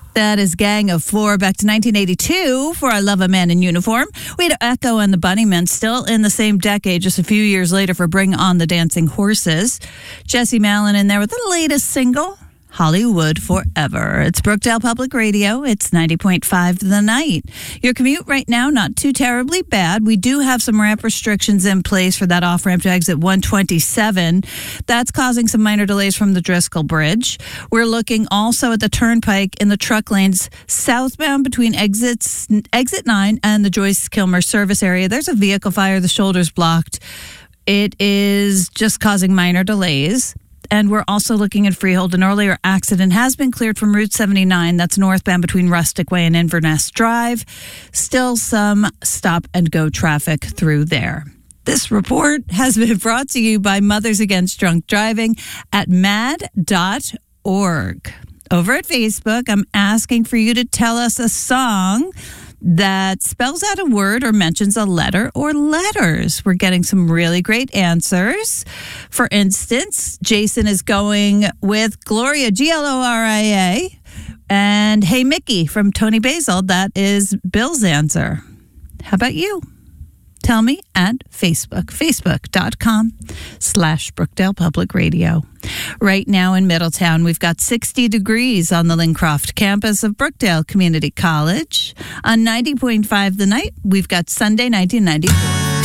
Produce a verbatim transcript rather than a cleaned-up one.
That is Gang of Four back to nineteen eighty-two for I Love a Man in Uniform. We had Echo and the Bunnymen still in the same decade, just a few years later for Bring On the Dancing Horses. Jesse Malin in there with the latest single, Hollywood Forever. It's Brookdale Public Radio. It's ninety point five The Night. Your commute right now, not too terribly bad. We do have some ramp restrictions in place for that off-ramp to exit one twenty-seven. That's causing some minor delays from the Driscoll Bridge. We're looking also at the Turnpike in the truck lanes southbound between exits exit nine and the Joyce Kilmer service area. There's a vehicle fire. The shoulder's blocked. It is just causing minor delays. And we're also looking at Freehold. An earlier accident has been cleared from Route seventy-nine. That's northbound between Rustic Way and Inverness Drive. Still some stop-and-go traffic through there. This report has been brought to you by Mothers Against Drunk Driving at mad dot org. Over at Facebook, I'm asking for you to tell us a song that spells out a word or mentions a letter or letters. We're getting some really great answers. For instance, Jason is going with Gloria, G L O R I A, and Hey Mickey from Tony Basil. That is Bill's answer. How about you? Tell me at Facebook, facebook.com slash Brookdale Public Radio. Right now in Middletown, we've got sixty degrees on the Lincroft campus of Brookdale Community College. On ninety point five The Night, we've got Sunday nineteen ninety-four.